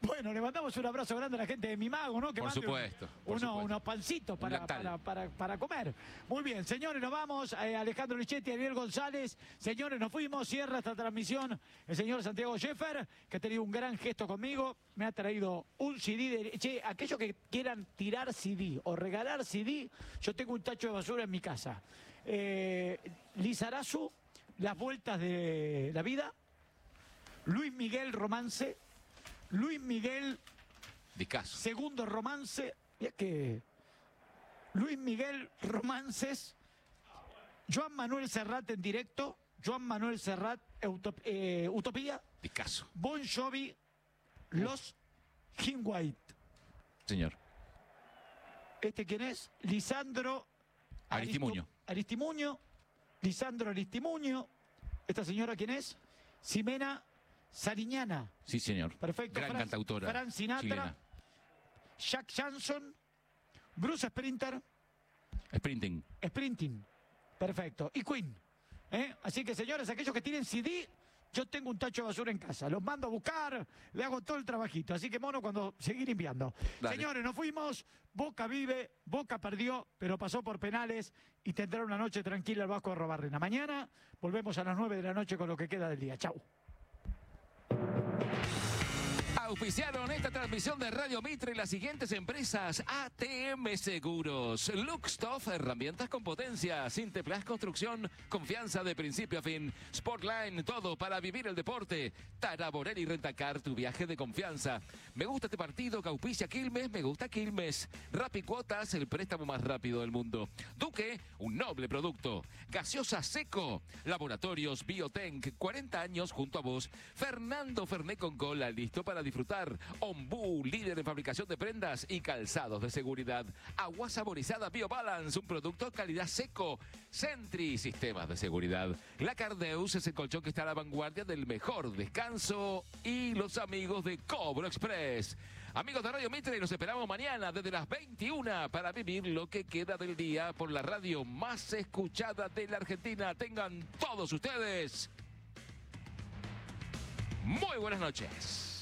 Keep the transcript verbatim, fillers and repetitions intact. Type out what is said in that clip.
Bueno, le mandamos un abrazo grande a la gente de Mi Mago, ¿no? Que Por mande supuesto, por uno- supuesto. unos pancitos para, lactal. para, para, para comer. Muy bien, señores, nos vamos. Eh, Alejandro Lichetti, Ariel González. Señores, nos fuimos. Cierra esta transmisión el señor Santiago Scheffer, que ha tenido un gran gesto conmigo. Me ha traído un C D de... Che, aquellos que quieran tirar C D o regalar C D, yo tengo un tacho de basura en mi casa. Eh, Lizarazu, Las Vueltas de la Vida. Luis Miguel, Romance. Luis Miguel... Discaso. Segundo romance, y es que Luis Miguel Romances, Joan Manuel Serrat en directo, Joan Manuel Serrat Utop, eh, Utopía, Discaso. Bon Jovi, Los Jim White. Señor. ¿Este quién es? Lisandro Aristimuño. Aristimuño, Lisandro Aristimuño. ¿Esta señora quién es? Ximena Sariñana. Sí, señor. Perfecto. Gran Fran, cantautora. Fran Sinatra. Chilena. Jack Johnson. Bruce Sprinter. Sprinting. Sprinting. Perfecto. Y Queen. ¿eh? Así que, señores, aquellos que tienen C D, yo tengo un tacho de basura en casa. Los mando a buscar, le hago todo el trabajito. Así que, mono, cuando seguir limpiando. Dale. Señores, nos fuimos. Boca vive, Boca perdió, pero pasó por penales y tendrá una noche tranquila el Vasco de Robarrena. Mañana volvemos a las nueve de la noche con lo que queda del día. Chau. Auspiciaron esta transmisión de Radio Mitre y las siguientes empresas: A T M Seguros, Luxtoff, herramientas con potencia, Sinteplas Construcción, confianza de principio a fin, Sportline, todo para vivir el deporte, Taraborelli Rentacar, tu viaje de confianza. Me gusta este partido que auspicia Quilmes, me gusta Quilmes. Rappi Cuotas, el préstamo más rápido del mundo. Duque, un noble producto. Gaseosa Seco, Laboratorios Biotank, cuarenta años junto a vos. Fernando Ferné con cola, listo para disfrutar. Ombú, líder en fabricación de prendas y calzados de seguridad. Agua saborizada BioBalance, un producto calidad seco. Sentry, sistemas de seguridad. La Cardeus es el colchón que está a la vanguardia del mejor descanso. Y los amigos de Cobro Express. Amigos de Radio Mitre, los esperamos mañana desde las veintiuna para vivir lo que queda del día por la radio más escuchada de la Argentina. Tengan todos ustedes muy buenas noches.